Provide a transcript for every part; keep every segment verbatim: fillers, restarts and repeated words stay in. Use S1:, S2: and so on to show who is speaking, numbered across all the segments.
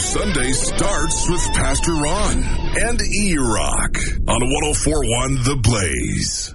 S1: Sunday starts with Pastor Ron and E-Rock on one oh four point one The Blaze.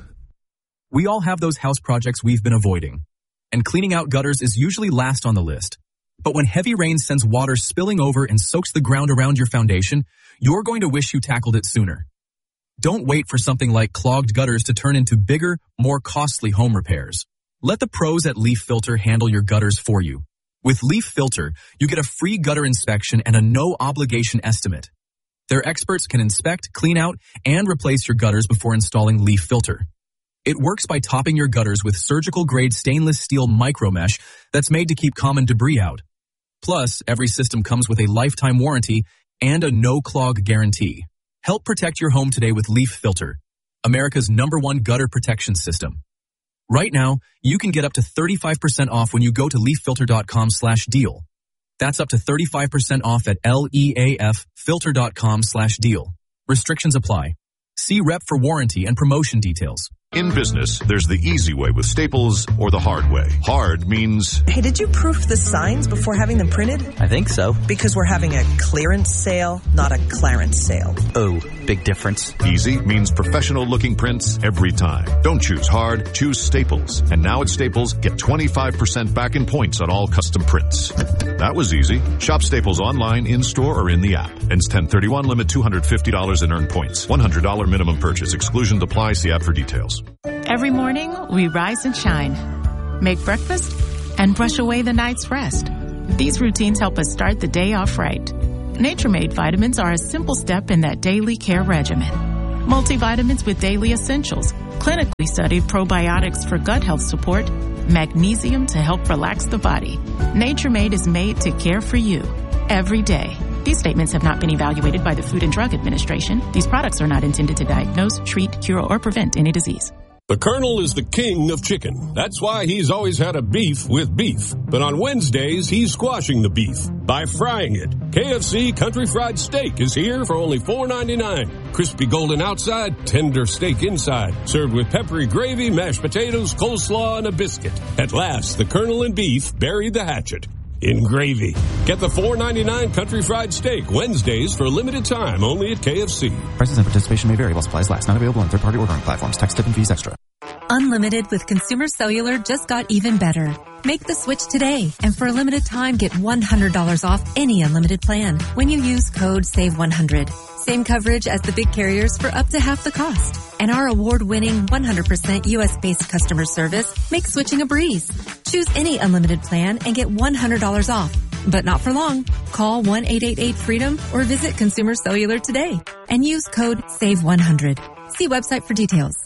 S2: We all have those house projects we've been avoiding, and cleaning out gutters is usually last on the list. But when heavy rain sends water spilling over and soaks the ground around your foundation, you're going to wish you tackled it sooner. Don't wait for something like clogged gutters to turn into bigger, more costly home repairs. Let the pros at Leaf Filter handle your gutters for you. With Leaf Filter, you get a free gutter inspection and a no-obligation estimate. Their experts can inspect, clean out, and replace your gutters before installing Leaf Filter. It works by topping your gutters with surgical-grade stainless steel micromesh that's made to keep common debris out. Plus, every system comes with a lifetime warranty and a no-clog guarantee. Help protect your home today with Leaf Filter, America's number one gutter protection system. Right now, you can get up to thirty-five percent off when you go to leaffilter.com slash deal. That's up to thirty-five percent off at L-E-A-F filter.com slash deal. Restrictions apply. See rep for warranty and promotion details.
S3: In business, there's the easy way with Staples or the hard way. Hard means...
S4: Hey, did you proof the signs before having them printed?
S5: I think so.
S4: Because we're having a clearance sale, not a clarence sale.
S5: Oh, big difference.
S3: Easy means professional-looking prints every time. Don't choose hard, choose Staples. And now at Staples, get twenty-five percent back in points on all custom prints. That was easy. Shop Staples online, in-store, or in the app. Ends ten thirty-one, limit two hundred fifty dollars in earned points. one hundred dollars minimum purchase. Exclusions apply. See app for details.
S6: Every morning, we rise and shine, make breakfast, and brush away the night's rest. These routines help us start the day off right. Nature-Made vitamins are a simple step in that daily care regimen. Multivitamins with daily essentials, clinically studied probiotics for gut health support, magnesium to help relax the body. Nature-Made is made to care for you every day. These statements have not been evaluated by the Food and Drug Administration. These products are not intended to diagnose, treat, cure, or prevent any disease.
S7: The Colonel is the king of chicken. That's why he's always had a beef with beef. But on Wednesdays, he's squashing the beef by frying it. K F C Country Fried Steak is here for only four ninety-nine. Crispy golden outside, tender steak inside. Served with peppery gravy, mashed potatoes, coleslaw, and a biscuit. At last, the Colonel and beef buried the hatchet in gravy. Get the four ninety-nine Country Fried Steak Wednesdays for a limited time only at K F C.
S8: Prices and participation may vary while supplies last. Not available on third-party ordering platforms. Tax, tip, and fees extra.
S9: Unlimited with Consumer Cellular just got even better. Make the switch today, and for a limited time, get one hundred dollars off any unlimited plan when you use code save one hundred. Same coverage as the big carriers for up to half the cost. And our award-winning one hundred percent U S-based customer service makes switching a breeze. Choose any unlimited plan and get one hundred dollars off. But not for long. Call one eight eight eight freedom or visit Consumer Cellular today and use code save one hundred. See website for details.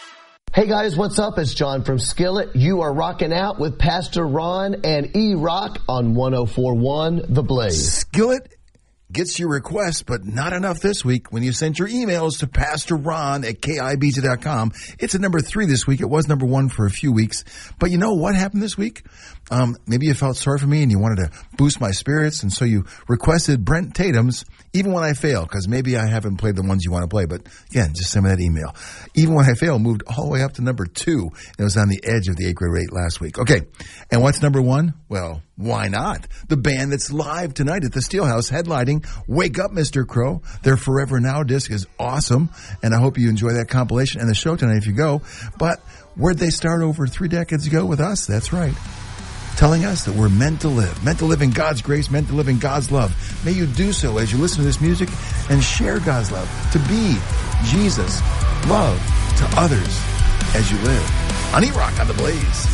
S10: Hey guys, what's up? It's John from Skillet. You are rocking out with Pastor Ron and E-Rock on one oh four point one The Blaze.
S11: Skillet gets your requests, but not enough this week. When you sent your emails to Pastor Ron at K I B Z dot com, it's at number three this week. It was number one for a few weeks. But you know what happened this week? Um, maybe you felt sorry for me and you wanted to boost my spirits, and so you requested Brent Tatum's Even When I Fail, because maybe I haven't played the ones you want to play. But again, just send me that email. Even When I Fail moved all the way up to number two. It was on the edge of the eight grade rate last week. Okay, and what's number one? Well, why not? The band that's live tonight at the Steelhouse headlining Wake Up, Mister Crow. Their Forever Now disc is awesome, and I hope you enjoy that compilation and the show tonight if you go. But where'd they start over three decades ago with us? That's right. Telling us that we're meant to live, meant to live in God's grace, meant to live in God's love. May you do so as you listen to this music and share God's love, to be Jesus' love to others as you live. On E-Rock on the Blaze.